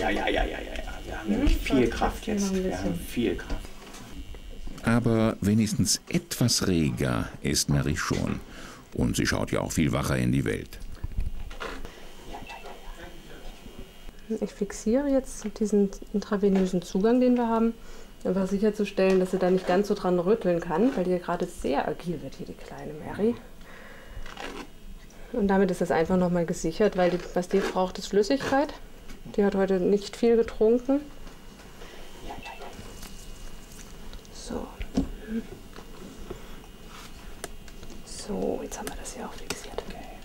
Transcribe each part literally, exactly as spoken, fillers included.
ja, ja, ja, ja, ja. Wir haben nämlich viel Kraft jetzt. Wir haben viel Kraft. Aber wenigstens etwas reger ist Mary schon. Und sie schaut ja auch viel wacher in die Welt. Ich fixiere jetzt diesen intravenösen Zugang, den wir haben, einfach sicherzustellen, dass sie da nicht ganz so dran rütteln kann, weil die gerade sehr agil wird, hier die kleine Mary. Und damit ist das einfach nochmal gesichert, weil die, was die braucht, ist Flüssigkeit. Die hat heute nicht viel getrunken. So. So, jetzt haben wir das hier auch fixiert.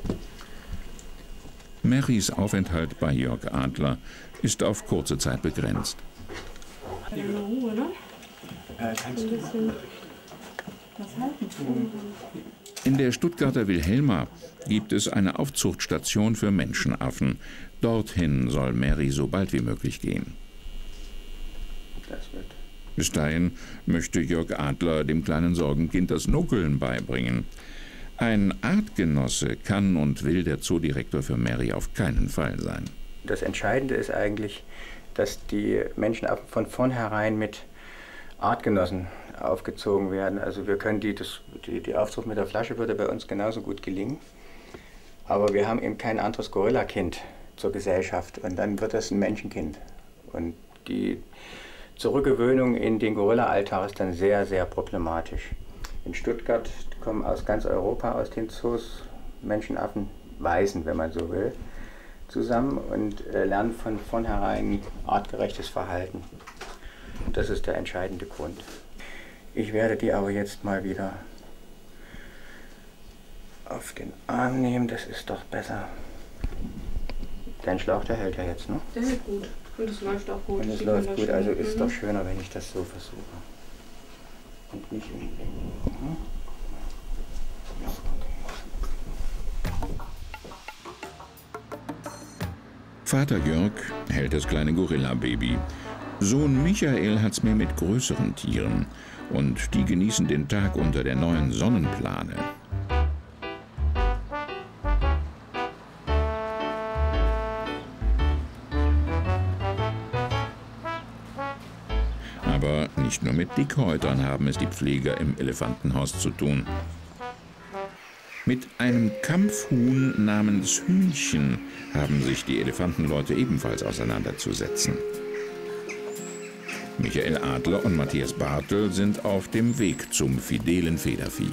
Marys Aufenthalt bei Jörg Adler ist auf kurze Zeit begrenzt. Ruhe, ne? Äh, kannst du was halten? In der Stuttgarter Wilhelma gibt es eine Aufzuchtstation für Menschenaffen. Dorthin soll Mary so bald wie möglich gehen. Das wird. Bis dahin möchte Jörg Adler dem kleinen Sorgenkind das Nuckeln beibringen. Ein Artgenosse kann und will der Zoodirektor für Mary auf keinen Fall sein. Das Entscheidende ist eigentlich, dass die Menschenaffen von vornherein mit Artgenossen aufgezogen werden. Also wir können die, das, die, die Aufzucht mit der Flasche würde bei uns genauso gut gelingen. Aber wir haben eben kein anderes Gorillakind zur Gesellschaft und dann wird das ein Menschenkind. Und die Zurückgewöhnung in den Gorilla-Alltag ist dann sehr, sehr problematisch. In Stuttgart kommen aus ganz Europa, aus den Zoos, Menschenaffen, Waisen, wenn man so will, zusammen und äh, lernen von vornherein artgerechtes Verhalten. Und das ist der entscheidende Grund. Ich werde die aber jetzt mal wieder auf den Arm nehmen, das ist doch besser. Dein Schlauch, der hält ja jetzt, ne? Der hält gut. Und es läuft auch gut. Und es läuft gut, also ist es doch schöner, wenn ich das so versuche. Und nicht im hm? Ja, okay. Vater Jörg hält das kleine Gorilla-Baby. Sohn Michael hat's mehr mit größeren Tieren. Und die genießen den Tag unter der neuen Sonnenplane. Aber nicht nur mit Dickhäutern haben es die Pfleger im Elefantenhaus zu tun. Mit einem Kampfhuhn namens Hühnchen haben sich die Elefantenleute ebenfalls auseinanderzusetzen. Michael Adler und Matthias Bartel sind auf dem Weg zum fidelen Federvieh.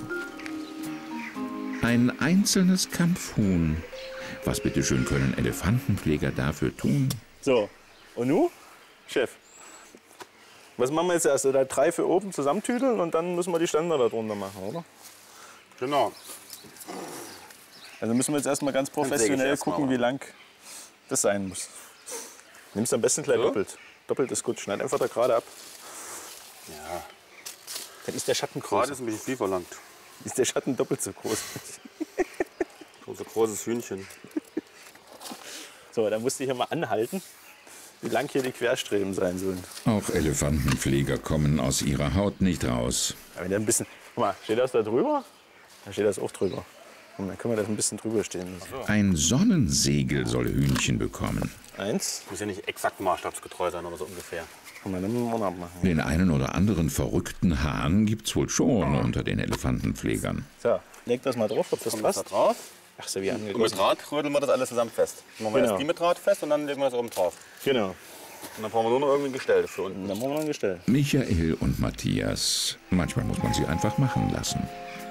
Ein einzelnes Kampfhuhn. Was bitteschön können Elefantenpfleger dafür tun? So, und nu? Chef. Was machen wir jetzt erst? Da drei für oben zusammentüdeln und dann müssen wir die Ständer da drunter machen, oder? Genau. Also müssen wir jetzt erstmal ganz professionell erst gucken, wie lang das sein muss. Nimmst am besten gleich so? doppelt. Doppelt ist gut. Schneid einfach da gerade ab. Ja. Dann ist der Schatten groß. Gerade ist ein bisschen viel verlangt. Ist der Schatten doppelt so groß. So ein großes Hühnchen. So, dann musst du hier mal anhalten, wie lang hier die Querstreben sein sollen. Auch Elefantenpfleger kommen aus ihrer Haut nicht raus. Aber wenn der ein bisschen, guck mal, steht das da drüber? Da steht das auch drüber. Und dann können wir das ein bisschen drüber stehen lassen. So. Ein Sonnensegel soll Hühnchen bekommen. Eins. Muss ja nicht exakt maßstabsgetreu sein, aber so ungefähr. Und dann müssen wir noch abmachen. Den einen oder anderen verrückten Hahn gibt's wohl schon unter den Elefantenpflegern. So, leg das mal drauf, ob das Kommt passt. das da drauf? Ach so, wie Und angegossen. mit Draht rödeln wir das alles zusammen fest. Dann machen wir Genau. erst die mit Draht fest und dann legen wir das oben drauf. Genau. Und dann brauchen wir nur noch irgendwie ein Gestell für unten. Und dann machen wir noch ein Gestell. Michael und Matthias. Manchmal muss man sie einfach machen lassen.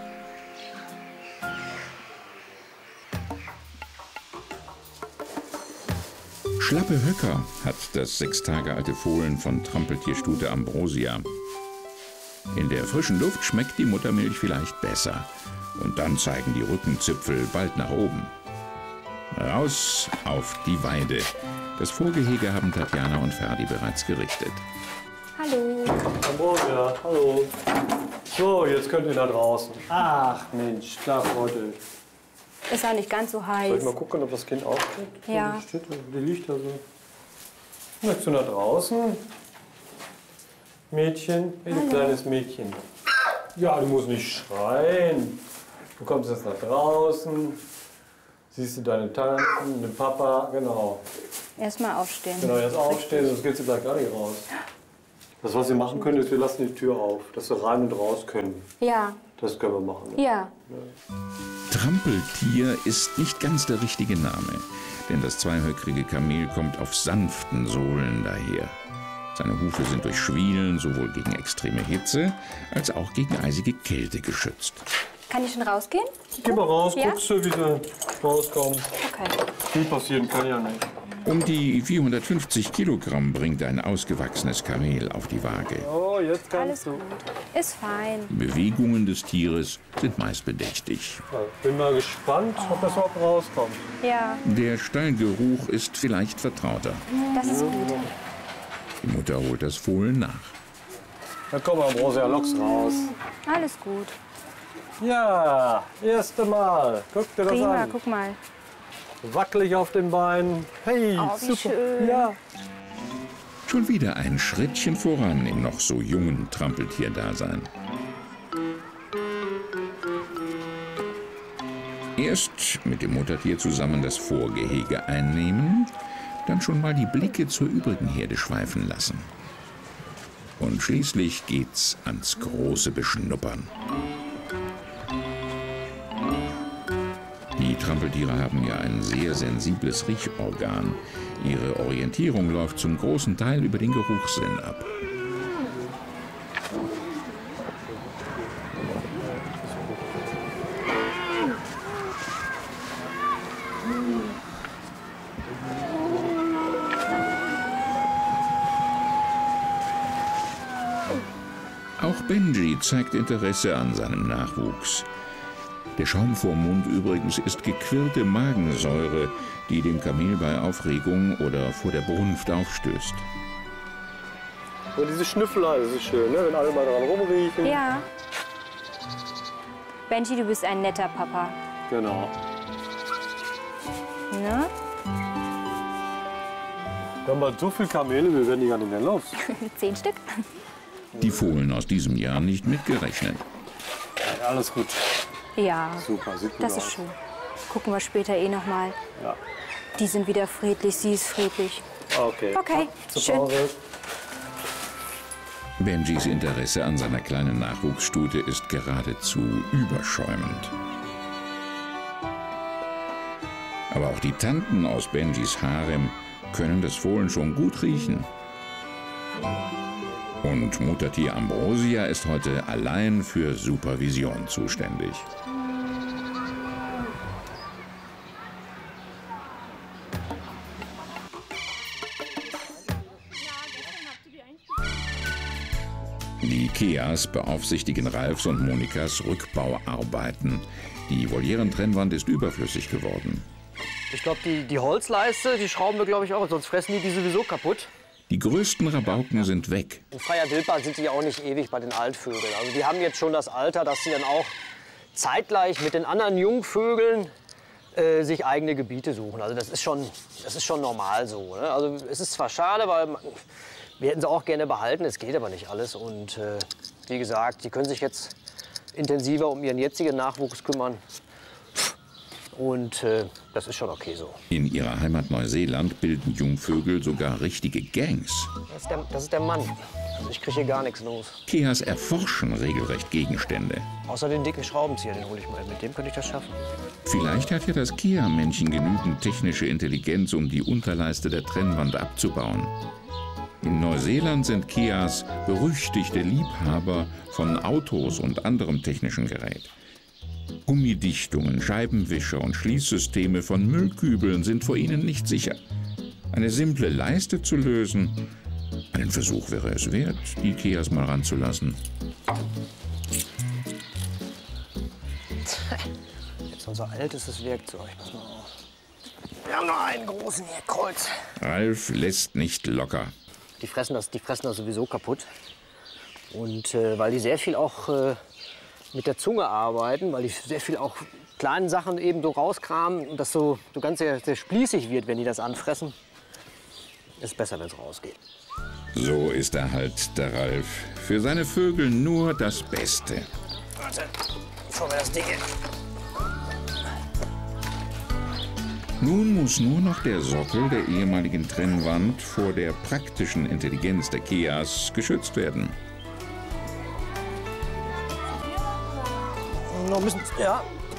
Schlappe Höcker hat das sechs Tage alte Fohlen von Trampeltierstute Ambrosia. In der frischen Luft schmeckt die Muttermilch vielleicht besser. Und dann zeigen die Rückenzipfel bald nach oben. Raus auf die Weide. Das Vorgehege haben Tatjana und Ferdi bereits gerichtet. Hallo. Ambrosia, hallo. So, jetzt könnt ihr da draußen. Ach Mensch, klar, Freunde. Ist auch nicht ganz so heiß. Soll ich mal gucken, ob das Kind aufsteht? Ja. Die, steht, die liegt da so. Möchtest du nach draußen? Mädchen, hey, du kleines Mädchen. Ja, du musst nicht schreien. Du kommst jetzt nach draußen. Siehst du deine Tanten, den Papa, genau. Erstmal aufstehen. Genau, jetzt aufstehen, sonst geht sie gleich gar nicht raus. Das, was Sie machen können, ist, wir lassen die Tür auf, dass Sie rein und raus können. Ja. Das können wir machen. Ne? Ja. Trampeltier ist nicht ganz der richtige Name, denn das zweihöckrige Kamel kommt auf sanften Sohlen daher. Seine Hufe sind durch Schwielen sowohl gegen extreme Hitze als auch gegen eisige Kälte geschützt. Kann ich schon rausgehen? Geh mal raus, Ja? guckst du, wie sie rauskommen. Okay. Viel passieren kann ja nicht. Um die vierhundertfünfzig Kilogramm bringt ein ausgewachsenes Kamel auf die Waage. Oh, jetzt Alles kannst du. gut. Ist fein. Bewegungen des Tieres sind meist bedächtig. Ja, bin mal gespannt, ob das überhaupt rauskommt. Ja, Der Stallgeruch ist vielleicht vertrauter. das ist gut. Die Mutter holt das Fohlen nach. Da kommen Ambrosia Loks raus. Alles gut. Ja, erste Mal. Guck dir das Prima, an. guck mal. Wackelig auf den Beinen. Hey, Oh, wie super. schön. Ja. Schon wieder ein Schrittchen voran im noch so jungen Trampeltierdasein. Erst mit dem Muttertier zusammen das Vorgehege einnehmen, dann schon mal die Blicke zur übrigen Herde schweifen lassen. Und schließlich geht's ans große Beschnuppern. Die Trampeltiere haben ja ein sehr sensibles Riechorgan. Ihre Orientierung läuft zum großen Teil über den Geruchssinn ab. Auch Benji zeigt Interesse an seinem Nachwuchs. Der Schaum vorm Mund übrigens ist gequirlte Magensäure, die dem Kamel bei Aufregung oder vor der Brunft aufstößt. Und diese Schnüffler, das ist schön, ne? Wenn alle mal dran rumriechen. Ja. Benji, du bist ein netter Papa. Genau. Ne? Wir haben bald so viele Kamele, wir werden die gar nicht mehr los. Zehn Stück. Die Fohlen aus diesem Jahr nicht mitgerechnet. Ja, alles gut. Ja, Super, sieht gut das aus. ist schön. Gucken wir später eh noch mal. Ja. Die sind wieder friedlich, sie ist friedlich. Okay. Okay, Zur schön. Pause. Benjis Interesse an seiner kleinen Nachwuchsstute ist geradezu überschäumend. Aber auch die Tanten aus Benjis Harem können das Fohlen schon gut riechen. Und Muttertier Ambrosia ist heute allein für Supervision zuständig. Die Keas beaufsichtigen Ralfs und Monikas Rückbauarbeiten. Die Volierentrennwand ist überflüssig geworden. Ich glaube, die, die Holzleiste, die schrauben wir, glaube ich, auch. Sonst fressen die die sowieso kaputt. Die größten Rabauken sind weg. In freier Wildbahn sind die ja auch nicht ewig bei den Altvögeln. Also die haben jetzt schon das Alter, dass sie dann auch zeitgleich mit den anderen Jungvögeln äh, sich eigene Gebiete suchen. Also das ist schon, das ist schon normal so. Ne? Also es ist zwar schade, weil man, wir hätten sie auch gerne behalten, es geht aber nicht alles. Und äh, wie gesagt, die können sich jetzt intensiver um ihren jetzigen Nachwuchs kümmern. Und äh, das ist schon okay so. In ihrer Heimat Neuseeland bilden Jungvögel sogar richtige Gangs. Das ist der, das ist der Mann. Also ich kriege hier gar nichts los. Keas erforschen regelrecht Gegenstände. Außer den dicken Schraubenzieher, den hole ich mal. Mit dem könnte ich das schaffen. Vielleicht hat ja das Kea-Männchen genügend technische Intelligenz, um die Unterleiste der Trennwand abzubauen. In Neuseeland sind Keas berüchtigte Liebhaber von Autos und anderem technischen Gerät. Gummidichtungen, Scheibenwischer und Schließsysteme von Müllkübeln sind vor ihnen nicht sicher. Eine simple Leiste zu lösen, einen Versuch wäre es wert, die Keas mal ranzulassen. Jetzt unser ältestes Werkzeug. Pass mal auf. Wir haben noch einen großen hier, Kreuz. Ralf lässt nicht locker. Die fressen das, die fressen das sowieso kaputt. Und äh, weil die sehr viel auch äh, mit der Zunge arbeiten, weil die sehr viel auch kleine Sachen eben so rauskramen und das so, so ganz sehr, sehr spießig wird, wenn die das anfressen, ist besser, wenn es rausgeht. So ist er halt, der Ralf. Für seine Vögel nur das Beste. Warte, bevor wir das Ding hier. Nun muss nur noch der Sockel der ehemaligen Trennwand vor der praktischen Intelligenz der Keas geschützt werden. Noch ein bisschen, ja,